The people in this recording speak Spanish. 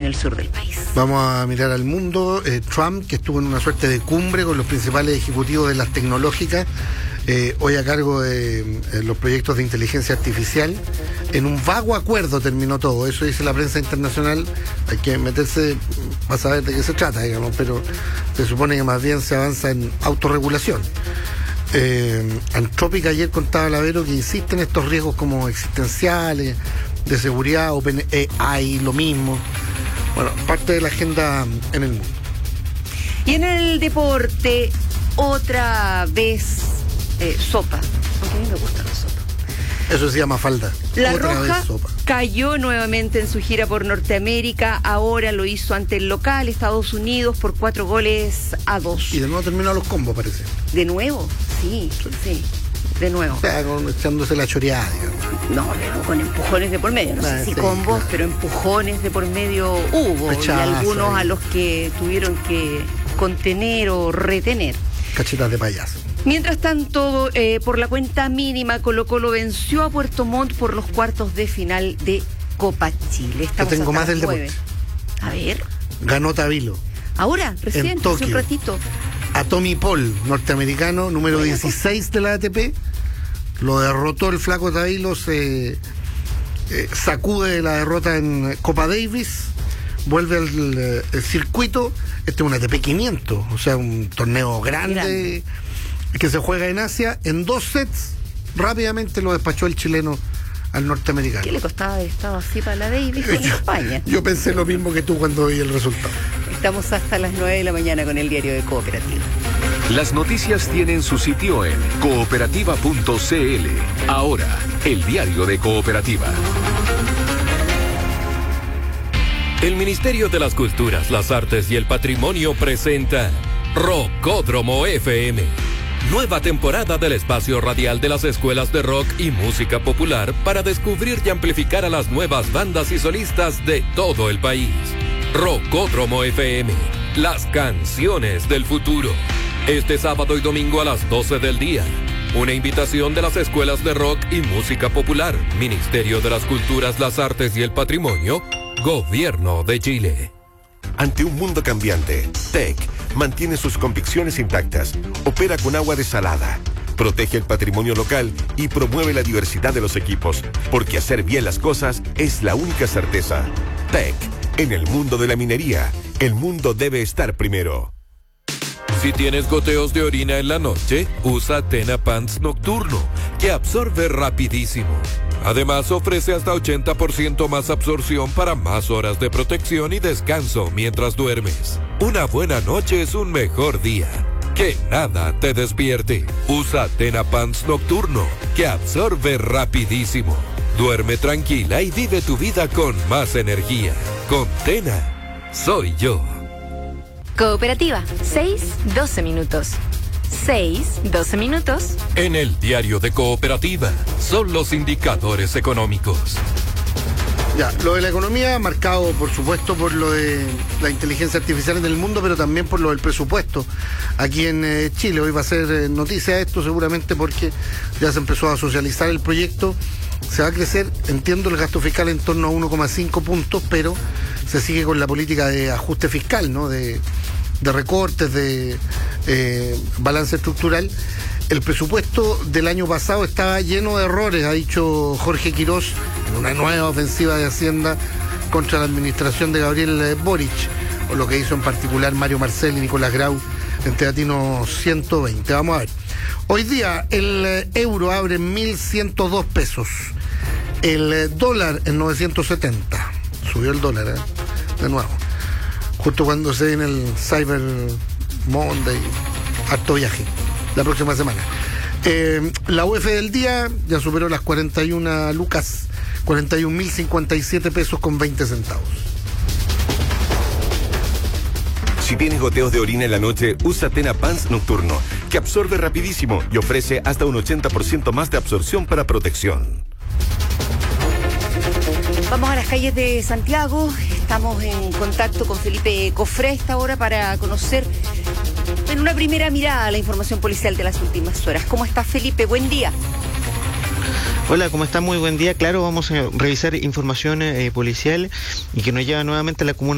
el sur del país. Vamos a mirar al mundo. Trump, que estuvo en una suerte de cumbre con los principales ejecutivos de las tecnológicas, hoy a cargo de los proyectos de inteligencia artificial. En un vago acuerdo terminó todo, eso dice la prensa internacional. Hay que meterse para saber de qué se trata, digamos, pero se supone que más bien se avanza en autorregulación. Anthropic ayer contaba Lavero que insiste en estos riesgos como existenciales, de seguridad. OpenAI lo mismo. Bueno, parte de la agenda en el mundo. Y en el deporte, otra vez sopa, aunque a mí me gusta la sopa. Eso se llama falda. La Otra Roja vez sopa. cayó nuevamente en su gira por Norteamérica. Ahora lo hizo ante el local Estados Unidos por 4-2. Y de nuevo terminó a los combos, parece. ¿De nuevo? Sí, de nuevo. O sea, echándose la choreada, digamos. No, luego con empujones de por medio. No sé si sí, combos, claro. pero empujones de por medio hubo. Rechazo, y algunos ahí. a los que tuvieron que contener o retener. Cachetas de payaso. Mientras tanto, por la cuenta mínima, Colo-Colo venció a Puerto Montt por los cuartos de final de Copa Chile. Estamos tengo hasta más las del 9. deporte. A ver, Ganó Tavilo. ahora, recién, En hace un Tokio. ratito. A Tommy Paul, norteamericano, número 16 de la ATP. Lo derrotó el flaco Tavilo, se sacude de la derrota en Copa Davis, vuelve al circuito. Este es un ATP 500, o sea, un torneo grande que se juega en Asia. En 2 sets, rápidamente lo despachó el chileno al norteamericano. ¿Qué le costaba haber estado así para la Davis con España? Yo pensé lo mismo que tú cuando vi el resultado. Estamos hasta las 9 de la mañana con el diario de Cooperativa. Las noticias tienen su sitio en cooperativa.cl. Ahora, el diario de Cooperativa. El Ministerio de las Culturas, las Artes y el Patrimonio presenta Rockódromo FM. Nueva temporada del espacio radial de las escuelas de rock y música popular para descubrir y amplificar a las nuevas bandas y solistas de todo el país. Rockódromo FM, las canciones del futuro. Este sábado y domingo a las 12 del día. Una invitación de las escuelas de rock y música popular, Ministerio de las Culturas, las Artes y el Patrimonio, Gobierno de Chile. Ante un mundo cambiante, TEC mantiene sus convicciones intactas, opera con agua desalada, protege el patrimonio local y promueve la diversidad de los equipos, porque hacer bien las cosas es la única certeza. TEC, en el mundo de la minería, el mundo debe estar primero. Si tienes goteos de orina en la noche, usa Tena Pants Nocturno, que absorbe rapidísimo. Además, ofrece hasta 80% más absorción para más horas de protección y descanso mientras duermes. Una buena noche es un mejor día. Que nada te despierte. Usa Tena Pants Nocturno, que absorbe rapidísimo. Duerme tranquila y vive tu vida con más energía. Con Tena, soy yo. Cooperativa, 6-12 minutos. 6-12 minutos. En el diario de Cooperativa, son los indicadores económicos. Ya, lo de la economía, marcado por supuesto por lo de la inteligencia artificial en el mundo, pero también por lo del presupuesto aquí en Chile. Hoy va a ser noticia esto seguramente porque ya se empezó a socializar el proyecto. Se va a crecer, entiendo, el gasto fiscal en torno a 1,5 puntos, pero se sigue con la política de ajuste fiscal, ¿no? De recortes, de balance estructural. El presupuesto del año pasado estaba lleno de errores, ha dicho Jorge Quirós, en una nueva ofensiva de Hacienda contra la administración de Gabriel Boric, o lo que hizo en particular Mario Marcel y Nicolás Grau en Teatino 120. Vamos a ver. Hoy día el euro abre en 1.102 pesos. El dólar en 970. Subió el dólar, de nuevo. Justo cuando se viene el Cyber Monday, harto viaje, la próxima semana. La UF del día ya superó las 41 lucas, 41.057 pesos con 20 centavos. Si tienes goteos de orina en la noche, usa Tena Pants Nocturno, que absorbe rapidísimo y ofrece hasta un 80% más de absorción para protección. Vamos a las calles de Santiago. Estamos en contacto con Felipe Cofré a esta hora para conocer en una primera mirada la información policial de las últimas horas. ¿Cómo está, Felipe? Buen día. Hola, ¿cómo está? Muy buen día. Claro, vamos a revisar información policial y que nos lleva nuevamente a la comuna